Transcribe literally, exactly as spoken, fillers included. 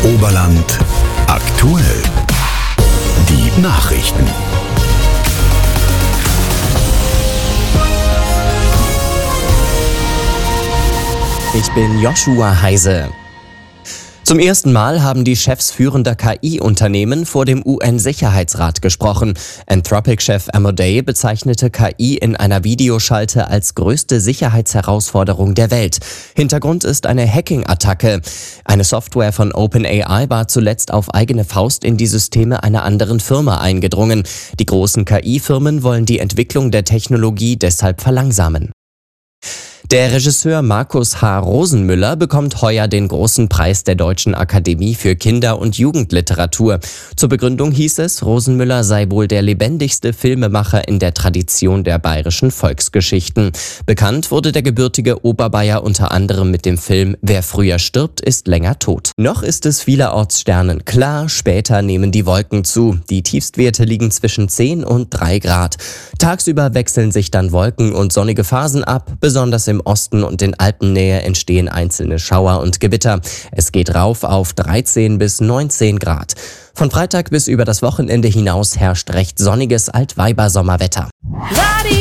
Oberland aktuell. Die Nachrichten. Ich bin Joshua Heise. Zum ersten Mal haben die Chefs führender K I-Unternehmen vor dem U N-Sicherheitsrat gesprochen. Anthropic-Chef Amodei bezeichnete K I in einer Videoschalte als größte Sicherheitsherausforderung der Welt. Hintergrund ist eine Hacking-Attacke. Eine Software von OpenAI war zuletzt auf eigene Faust in die Systeme einer anderen Firma eingedrungen. Die großen K I-Firmen wollen die Entwicklung der Technologie deshalb verlangsamen. Der Regisseur Markus H. Rosenmüller bekommt heuer den großen Preis der Deutschen Akademie für Kinder- und Jugendliteratur. Zur Begründung hieß es, Rosenmüller sei wohl der lebendigste Filmemacher in der Tradition der bayerischen Volksgeschichten. Bekannt wurde der gebürtige Oberbayer unter anderem mit dem Film Wer früher stirbt, ist länger tot. Noch ist es vielerorts sternenklar, später nehmen die Wolken zu. Die Tiefstwerte liegen zwischen zehn und drei Grad. Tagsüber wechseln sich dann Wolken und sonnige Phasen ab, besonders im Osten und in Alpennähe entstehen einzelne Schauer und Gewitter. Es geht rauf auf dreizehn bis neunzehn Grad. Von Freitag bis über das Wochenende hinaus herrscht recht sonniges Altweiber-Sommerwetter.